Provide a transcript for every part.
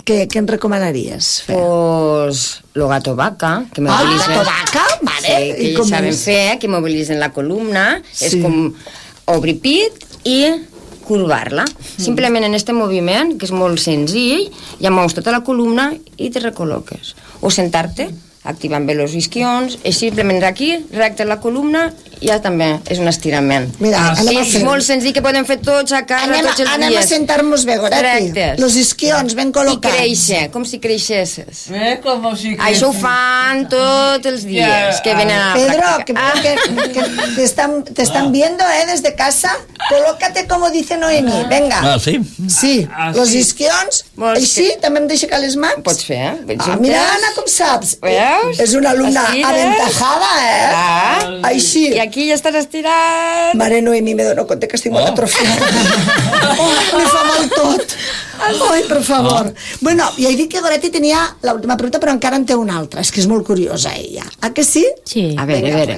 què ens recomanaries fer? Pues lo gato vaca, que mobilitzen... gato vaca? Vale. Sí, que ja saben fer, que mobilitzen la columna, és com obrir pit i curvar-la. Simplement en este moviment, que és molt senzill, ja mous tota la columna i te recol·loques. O sentar-te, activant bé els isquions, i simplement aquí, recte la columna, ja també és un estirament. Mira, és molt senzill, que podem fer tots a casa, tots els dies. Anem a sentar-nos bé, Goretti. Els isquions ben col·locats. I créixer, com si creixesses. Com si creixesses. Això ho fan tots els dies, que venen a la Pedro, que te están viendo, desde casa. Colócate como dice Noemí, venga. Ah, sí? Sí, los isquions, així, també hem d'aixecar les mans. Pots fer, mira, Anna, com saps. Veus? És una alumna aventajada, Així. I aquí ja estàs estirat. Mare Noemí, me dono compte que estic molt atrofiada. Me fa mal tot. Ai, per favor. Bueno, ja he dit que Goretti tenia l'última pregunta, però encara en té una altra. És que és molt curiosa, ella. Ah, que sí? Sí. A veure.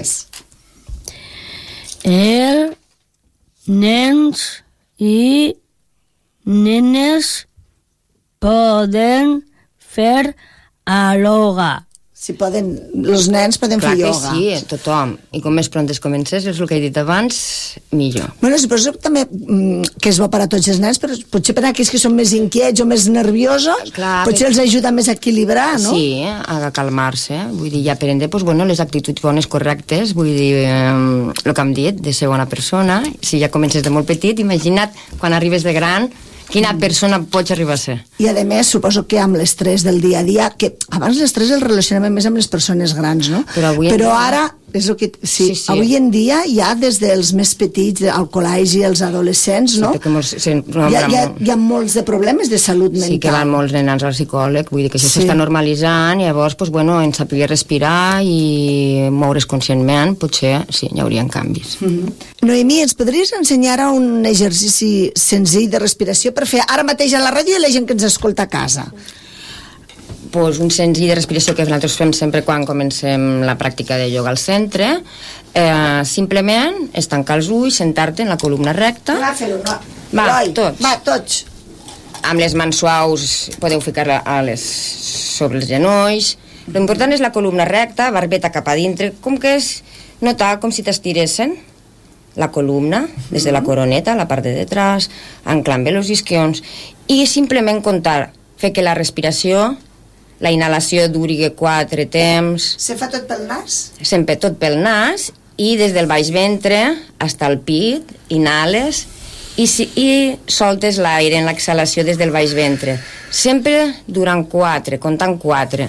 Els nens i nenes poden fer ioga. Si poden, els nens poden fer ioga. Clar que sí, tothom. I com més pront es comences, és el que he dit abans, millor. Bueno, suposo també que és bo per a tots els nens, però potser per a aquells que són més inquiets o més nerviosos, potser els ajuda més a equilibrar, no? Sí, a calmar-se. Vull dir, i aprendre les actituds bones correctes, vull dir, el que hem dit, de ser bona persona. Si ja comences de molt petit, imagina't quan arribes de gran, quina persona pots arribar a ser. I a més, suposo que amb l'estrès del dia a dia, que abans l'estrès el relacionàvem més amb les persones grans, no? Però ara, és el que, sí, avui en dia ja des dels més petits, al col·legi, els adolescents, no? Hi ha molts de problemes de salut mental. Sí, que van molts nens al psicòleg, vull dir que això s'està normalitzant, i llavors, en saber respirar i moure's conscientment, potser sí, hi haurien canvis. Noemí, ens podries ensenyar un exercici senzill de respiració per fer ara mateix a la ràdio i a la gent que ens escolta a casa? Un senzill de respiració que nosaltres fem sempre quan comencem la pràctica de ioga al centre, simplement és tancar els ulls, sentar-te en la columna recta. Va, fer-ho, tots. Amb les mans suaus podeu ficar-les sobre els genolls. L'important és la columna recta, barbeta cap a dintre, com que és notar com si t'estiressen la columna, des de la coroneta, la part de detrás, anclant bé els isquions, i simplement comptar, fer que la respiració, la inhalació duri 4 temps. Se fa tot pel nas? Sempre tot pel nas, i des del baix ventre fins al pit, inhales, i soltes l'aire en l'exhalació des del baix ventre. Sempre durant 4, comptant 4.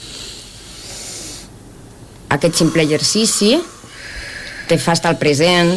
Aquest simple exercici te fa estar al present,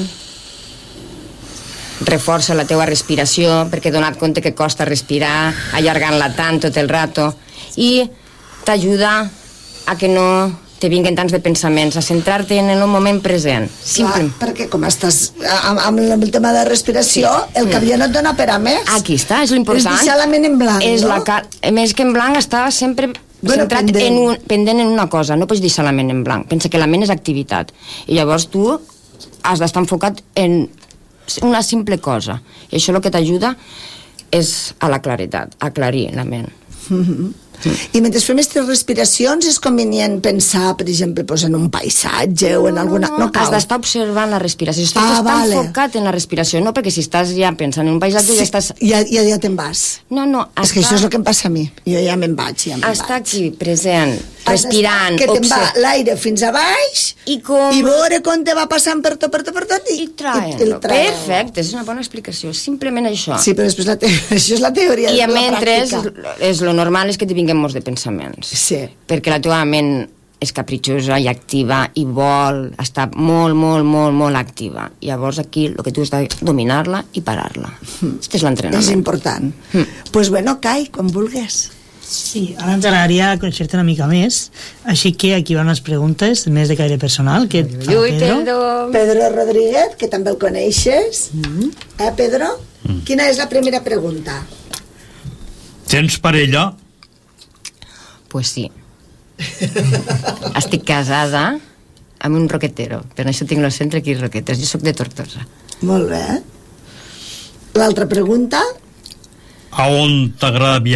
reforça la teua respiració, perquè donat compte que costa respirar, allargant-la tant tot el rato, i t'ajuda a que no te vinguen tants de pensaments, a centrar-te en el moment present. Clar, perquè com estàs amb el tema de respiració, el cabell no et dona per a més. Aquí està, és l'important. És deixar la ment en blanc, no? Més que en blanc, està sempre centrat pendent en una cosa, no pots deixar la ment en blanc. Pensa que la ment és activitat. I llavors tu has d'estar enfocat en una simple cosa. I això el que t'ajuda és a la claretat, a aclarir la ment. I mentre fem aquestes respiracions és convenient pensar, per exemple, en un paisatge o en alguna... No cal. Has d'estar observant la respiració, estàs enfocat en la respiració, no perquè si estàs ja pensant en un paisatge ja estàs... Ja te'n vas. No. És que això és el que em passa a mi. Jo ja me'n vaig, Està aquí, present, respirant... Que te'n va l'aire fins a baix i veure com te va passant per tot i traient-lo. Perfecte, és una bona explicació, simplement això. Sí, però després això és la teoria de la pràctica. I mentre és lo normal és que te vinguem molts de pensaments. Sí. Perquè la teva ment és capritxosa i activa i vol estar molt activa. Llavors aquí el que tu has de dominar-la i parar-la. Este és l'entrenament. És important. Doncs bueno, Kai, quan vulguis. Sí, ara ens agradaria conèixer-te una mica més, així que aquí van unes preguntes més de caire personal que et fa Pedro. Pedro Rodríguez, que també el coneixes. Pedro? Quina és la primera pregunta? Tens parella? Pues sí. Estic casada amb un roquetero, per això tinc el centre aquí Roquetes. Jo soc de Tortosa. Molt bé. L'altra pregunta? A on t'agrada